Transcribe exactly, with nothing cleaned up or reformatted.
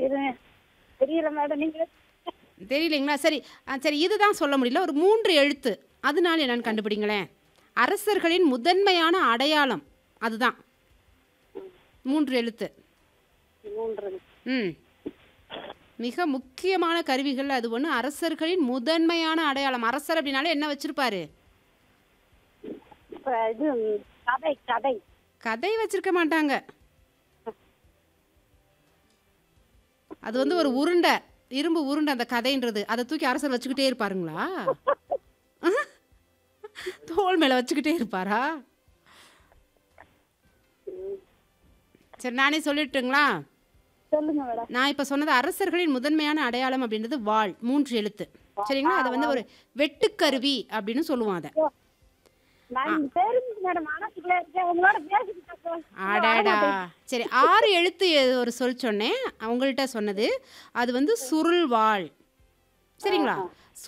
இது தெரியல மேடம். நீங்களே தெரியலைங்களா? சரி. அ சரி இதுதான் சொல்ல முடியல. ஒரு மூன்று எழுத்து. அதனால என்னன்னு கண்டுபிடிங்களேன். அரசர்களின் முதன்மையான அடையாளம். அதுதான். மூன்று எழுத்து. மூன்று. ம். மிக முக்கியமான கருவிகள்ல அது ஒண்ணு. அரசர்களின் முதன்மையான அடையாளம். அரசர் அப்படின்னாலே என்ன வச்சிருப்பாரு? இப்ப இது கதை கதை. கதை வச்சிருக்க மாட்டாங்க. அது வந்து ஒரு உருண்டை. இரும்பு உருண்டை அந்த கதைன்றது. அத தூக்கி அரசர் வச்சுக்கிட்டே இருப்பாருங்களா? தோள் மேல வச்சுக்கிட்டே இருப்பாரா? சரி நானே சொல்லிட்டுங்களா? சொல்லுங்க மேடம். நான் இப்ப சொன்னது அரசர்களின் முதன்மையான அடையாளம் அப்படின்றது வாள். மூன்று எழுத்து. சரிங்களா? அத வந்து ஒரு வெட்டுக்கருவி அப்படின்னு சொல்லுவோம் அத. நான் இங்க தெரிஞ்சு மேடம் மனசுக்குள்ள இருக்கேன். உங்களோட பேசிக்கிட்டு இருக்கேன். அடடா! சரி ஆறு எழுத்து ஒரு சொல் சொன்னேன். உங்கள்ட்ட சொன்னது. அது வந்து சுருள் வாள். சரிங்களா?